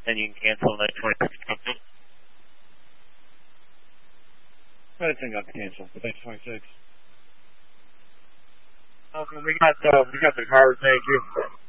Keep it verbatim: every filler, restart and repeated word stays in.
then you can cancel the twenty-six. Anything got canceled, but that's twenty-six. Okay, we got uh, we got the cars. Thank you.